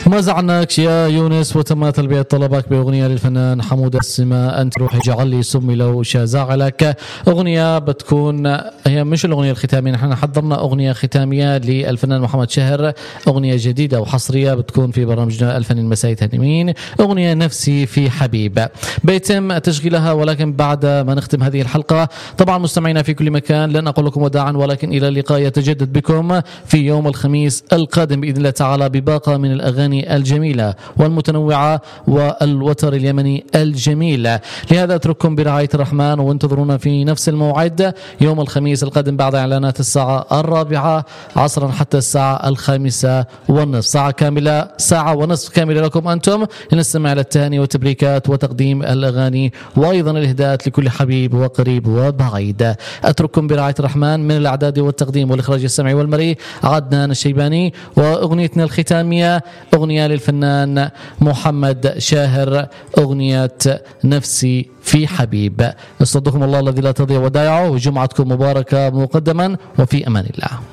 ما زعلناك يا يونس وتم تلبية طلبك بأغنية للفنان حمود السما أنت روحي جعل لي سمي لو شا زعلك. أغنية بتكون هي مش الأغنية الختامية، نحن حضرنا أغنية ختامية للفنان محمد شهر، أغنية جديدة وحصرية بتكون في برنامجنا الفني المسائي تهنيمين، أغنية نفسي في حبيب بيتم تشغيلها. ولكن بعد ما نختم هذه الحلقة طبعا مستمعينا في كل مكان لن أقول لكم وداعا، ولكن إلى اللقاء يتجدد بكم في يوم الخميس القادم بإذن الله تعالى بباقة من الأغاني الجميلة والمتنوعة والوتر اليمني الجميل. لهذا أترككم برعاية الرحمن وانتظرونا في نفس الموعد يوم الخميس القادم بعد إعلانات الساعة 4 عصرا حتى الساعة 5:30، ساعة كاملة، ساعة ونصف كاملة لكم أنتم لنستمع للتهاني والتبريكات وتقديم الأغاني وأيضا الإهداءات لكل حبيب وقريب وبعيد. أترككم برعاية الرحمن. من الإعداد والتقديم والإخراج السمعي والمرئي عدنان الشيباني، وأغنيتنا الختامية أغنية للفنان محمد شاهر، أغنية نفسي في حبيب. استودعكم الله الذي لا تضيع ودائعه، وجمعتكم مباركة مقدما، وفي أمان الله.